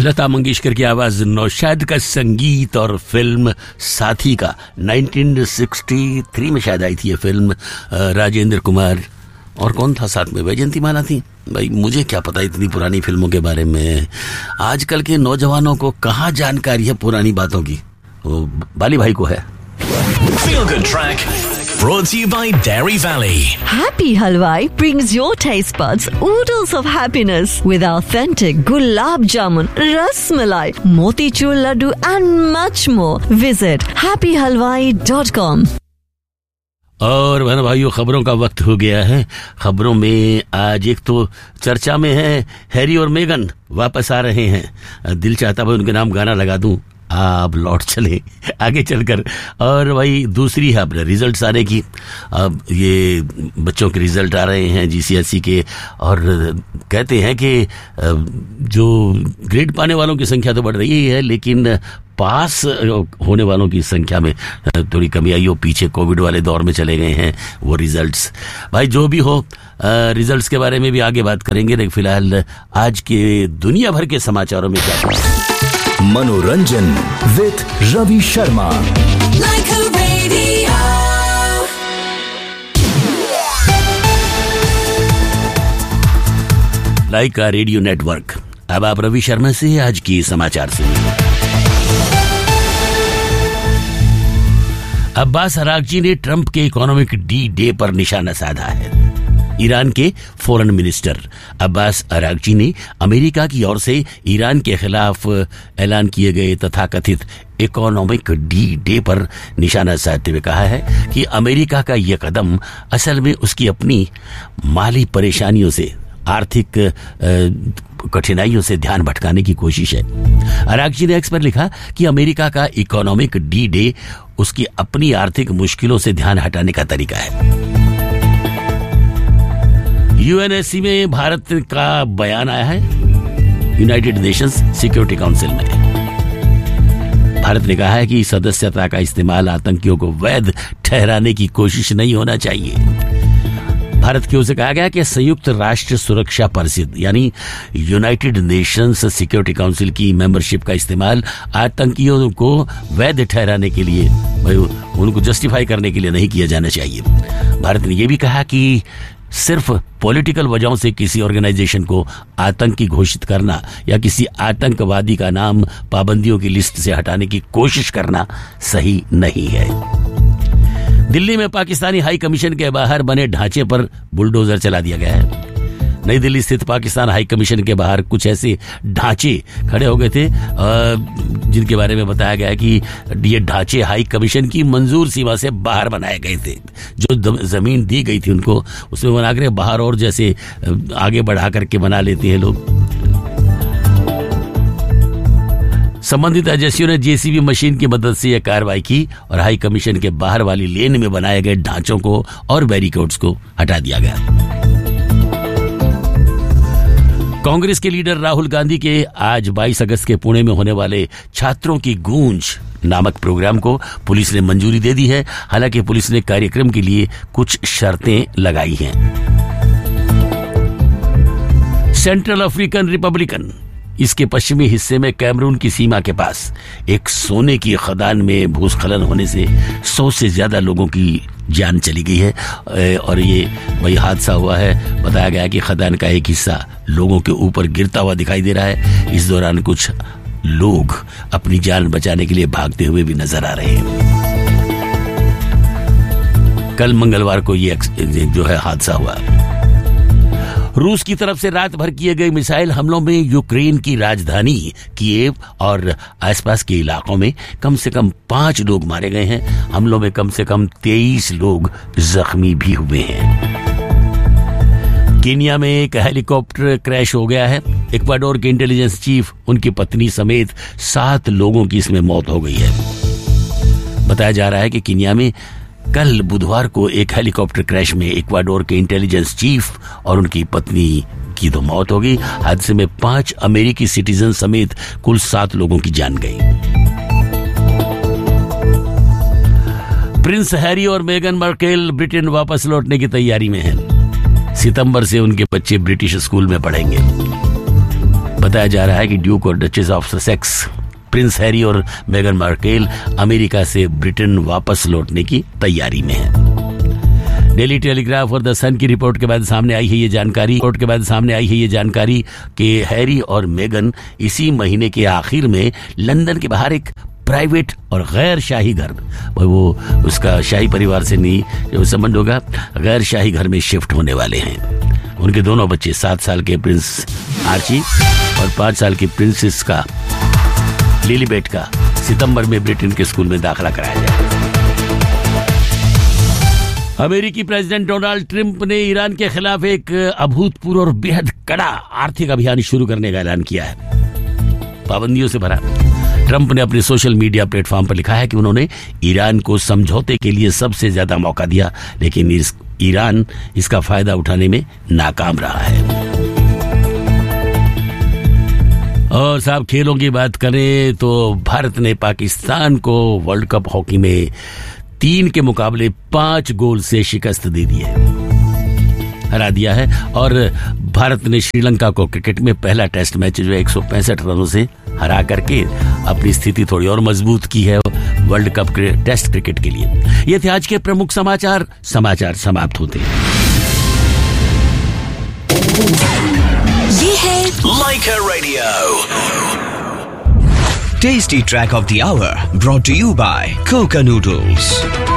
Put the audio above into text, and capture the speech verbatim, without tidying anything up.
लता मंगेशकर की आवाज, नौशाद का संगीत और फिल्म साथी का उन्नीस सौ तिरसठ में शायद आई थी ये फिल्म। राजेंद्र कुमार और कौन था साथ में? वैजयंती माला थी। भाई मुझे क्या पता इतनी पुरानी फिल्मों के बारे में, आजकल के नौजवानों को कहाँ जानकारी है पुरानी बातों की, वो बाली भाई को है। Feel Good Track brought to you by Dairy Valley. Happy Halwai brings your taste buds oodles of happiness with authentic gulab jamun, ras malai, motichur laddu and much more. Visit happy halwai dot com. और बहन भाइयों, खबरों का वक्त हो गया है। खबरों में आज एक तो चर्चा में है, हैरी और मेगन वापस आ रहे हैं। दिल चाहता भाई उनके नाम गाना लगा दूं, आप लौट चले आगे चलकर। और भाई दूसरी है अपने रिजल्ट्स आने की। अब ये बच्चों के रिजल्ट आ रहे हैं जीसीएसई के, और कहते हैं कि जो ग्रेड पाने वालों की संख्या तो बढ़ रही है, लेकिन पास होने वालों की संख्या में थोड़ी कमी आई हो। पीछे कोविड वाले दौर में चले गए हैं वो रिजल्ट्स। भाई जो भी हो, रिजल्ट्स के बारे में भी आगे बात करेंगे, लेकिन फिलहाल आज के दुनिया भर के समाचारों में क्या मनोरंजन विद रवि शर्मा। लाइक का रेडियो नेटवर्क। अब आप रवि शर्मा से आज की समाचार सुनिए। अब्बास अरागची ने ट्रंप के इकोनॉमिक डी डे पर निशाना साधा है। ईरान के फॉरेन मिनिस्टर अब्बास अरागची ने अमेरिका की ओर से ईरान के खिलाफ ऐलान किए गए तथाकथित इकोनॉमिक डी डे पर निशाना साधते हुए कहा है कि अमेरिका का यह कदम असल में उसकी अपनी माली परेशानियों से, आर्थिक कठिनाइयों से ध्यान भटकाने की कोशिश है। अरागची ने एक्स पर लिखा कि अमेरिका का इकोनॉमिक डी डे उसकी अपनी आर्थिक मुश्किलों से ध्यान हटाने का तरीका है। यूएनएससी में भारत का बयान आया है, यूनाइटेड नेशंस सिक्योरिटी काउंसिल में। भारत ने कहा है कि सदस्यता का इस्तेमाल आतंकियों को वैध ठहराने की कोशिश नहीं होना चाहिए। भारत की ओर से कहा गया कि संयुक्त राष्ट्र सुरक्षा परिषद यानी यूनाइटेड नेशंस सिक्योरिटी काउंसिल की मेंबरशिप का इस्तेमाल आतंकियों को वैध ठहराने के लिए, भाई उनको जस्टिफाई करने के लिए नहीं किया जाना चाहिए। भारत ने यह भी कहा कि सिर्फ पॉलिटिकल वजहों से किसी ऑर्गेनाइजेशन को आतंकी घोषित करना या किसी आतंकवादी का नाम पाबंदियों की लिस्ट से हटाने की कोशिश करना सही नहीं है। दिल्ली में पाकिस्तानी हाई कमीशन के बाहर बने ढांचे पर बुलडोजर चला दिया गया है। नई दिल्ली स्थित पाकिस्तान हाई कमीशन के बाहर कुछ ऐसे ढांचे खड़े हो गए थे जिनके बारे में बताया गया कि ये ढांचे हाई कमीशन की मंजूर सीमा से बाहर बनाए गए थे। जो जमीन दी गई थी उनको उसमें बना कर बाहर और जैसे आगे बढ़ा करके बना लेते हैं लोग। संबंधित एजेंसियों ने जेसीबी मशीन की मदद से यह कार्रवाई की और हाई कमीशन के बाहर वाली लेन में बनाए गए ढांचों को और बैरिकेड्स को हटा दिया गया। कांग्रेस के लीडर राहुल गांधी के आज बाईस अगस्त के पुणे में होने वाले छात्रों की गूंज नामक प्रोग्राम को पुलिस ने मंजूरी दे दी है। हालांकि पुलिस ने कार्यक्रम के लिए कुछ शर्तें लगाई हैं। सेंट्रल अफ्रीकन रिपब्लिकन इसके पश्चिमी हिस्से में कैमरून की सीमा के पास एक सोने की खदान में भूस्खलन होने से सौ से ज्यादा लोगों की जान चली गई है और ये वही हादसा हुआ है। बताया गया कि खदान का एक हिस्सा लोगों के ऊपर गिरता हुआ दिखाई दे रहा है। इस दौरान कुछ लोग अपनी जान बचाने के लिए भागते हुए भी नजर आ रहे हैं। कल मंगलवार को ये जो है हादसा हुआ। रूस की तरफ से रात भर किए गए मिसाइल हमलों में यूक्रेन की राजधानी कीव और आसपास के इलाकों में कम से कम पांच लोग मारे गए हैं। हमलों में कम से कम तेईस लोग जख्मी भी हुए हैं। कीनिया में एक हेलीकॉप्टर क्रैश हो गया है। इक्वाडोर के इंटेलिजेंस चीफ, उनकी पत्नी समेत सात लोगों की इसमें मौत हो गई है। बताया जा रहा है कि कीनिया में कल बुधवार को एक हेलीकॉप्टर क्रैश में इक्वाडोर के इंटेलिजेंस चीफ और उनकी पत्नी की तो मौत हो गई। हादसे में पांच अमेरिकी सिटीजन समेत कुल सात लोगों की जान गई। प्रिंस हैरी और मेगन मार्केल ब्रिटेन वापस लौटने की तैयारी में हैं। सितंबर से उनके बच्चे ब्रिटिश स्कूल में पढ़ेंगे। बताया जा रहा है कि ड्यूक और duchess of Sussex, Prince Harry और मेगन मार्केल अमेरिका से ब्रिटेन वापस लौटने की तैयारी में है। डेली टेलीग्राफ और द सन की रिपोर्ट के बाद सामने आई है ये जानकारी रिपोर्ट के बाद सामने आई है ये जानकारी कि हैरी और मेगन इसी महीने के आखिर में लंदन के बाहर एक प्राइवेट और गैर शाही घर, वो उसका शाही परिवार से नहीं जो संबंध होगा, गैर शाही घर में शिफ्ट होने वाले हैं। उनके दोनों बच्चे, सात साल के प्रिंस आर्ची और पांच साल की प्रिंसेस का लिलीबेट का सितंबर में ब्रिटेन के स्कूल में दाखिला कराया जाएगा। अमेरिकी प्रेसिडेंट डोनाल्ड ट्रंप ने ईरान के खिलाफ एक अभूतपूर्व और बेहद कड़ा आर्थिक अभियान शुरू करने का ऐलान किया है, पाबंदियों से भरा। ट्रंप ने अपने सोशल मीडिया प्लेटफॉर्म पर लिखा है कि उन्होंने ईरान को समझौते के लिए सबसे ज्यादा मौका दिया, लेकिन इस ईरान इसका फायदा उठाने में नाकाम रहा है। और साहब, खेलों की बात करें तो भारत ने पाकिस्तान को वर्ल्ड कप हॉकी में तीन के मुकाबले पांच गोल से शिकस्त दे दी है, हरा दिया है। और भारत ने श्रीलंका को क्रिकेट में पहला टेस्ट मैच जो एक सौ पैंसठ रनों से हरा करके अपनी स्थिति थोड़ी और मजबूत की है वर्ल्ड कप टेस्ट क्रिकेट के लिए। ये थे आज के प्रमुख समाचार। समाचार समाप्त होते हैं। ये है लाइका radio tasty track of the our, brought to you bye Coca noodles.